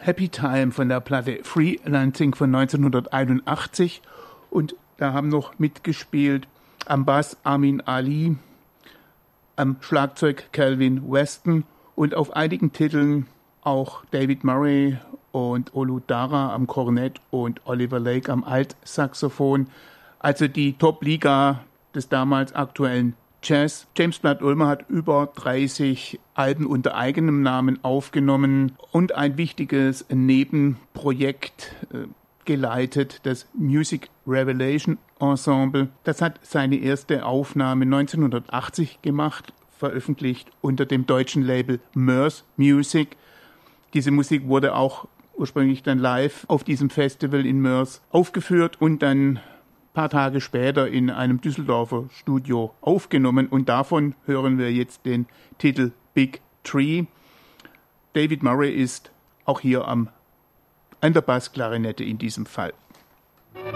Happy Time von der Platte Freelancing von 1981 und da haben noch mitgespielt am Bass Amin Ali, am Schlagzeug Calvin Weston und auf einigen Titeln auch David Murray und Olu Dara am Kornett und Oliver Lake am Altsaxophon. Also die Top-Liga des damals aktuellen Jazz. James Blood-Ulmer hat über 30 Alben unter eigenem Namen aufgenommen und ein wichtiges Nebenprojekt geleitet, das Music Revelation Ensemble. Das hat seine erste Aufnahme 1980 gemacht, veröffentlicht unter dem deutschen Label Mörs Music. Diese Musik wurde auch ursprünglich dann live auf diesem Festival in Mörs aufgeführt und dann ein paar Tage später in einem Düsseldorfer Studio aufgenommen. Und davon hören wir jetzt den Titel Big Tree. David Murray ist auch hier an der Bassklarinette in diesem Fall.